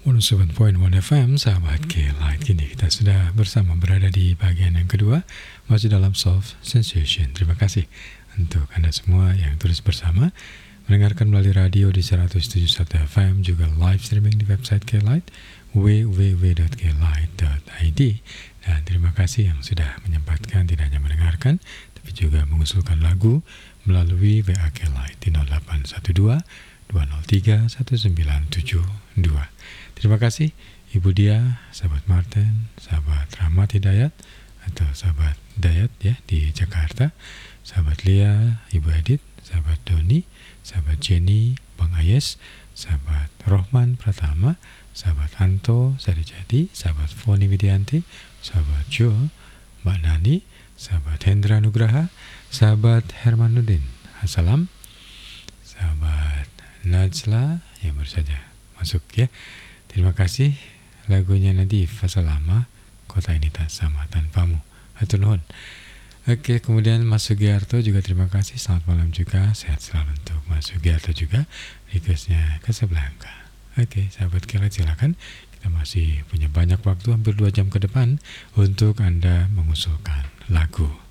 107.1 FM, sahabat K-Light. Kini kita sudah bersama berada di bagian yang kedua, masih dalam Soft Sensation. Terima kasih untuk Anda semua yang terus bersama, mendengarkan melalui radio di 107.1 FM, juga live streaming di website K-Light, www.klight.id. Dan terima kasih yang sudah menyempatkan tidak hanya mendengarkan, tapi juga mengusulkan lagu melalui WA K-Light di 0812 203 1972. Terima kasih Ibu Dia, sahabat Martin, sahabat Rahmat Hidayat atau sahabat Dayat ya di Jakarta, sahabat Lia, Ibu Edith, sahabat Doni, sahabat Jenny, Bang Ayes, sahabat Rohman Pratama, sahabat Anto Sarijadi, sahabat Foni Widianti, sahabat Jo, Mbak Nani, sahabat Hendra Nugraha, sahabat Herman Nudin, Assalam, sahabat Najla yang baru saja masuk ya. Terima kasih. Lagunya Nadif Fasalama, Kota Ini Tak Sama Tanpamu. Hatur nuhun. Oke, kemudian Mas Sugiarto juga terima kasih. Selamat malam juga. Sehat selalu untuk Mas Sugiarto juga. Requestnya Casablanca. Oke, sahabat K-Light silakan. Kita masih punya banyak waktu, hampir 2 jam ke depan untuk Anda mengusulkan lagu.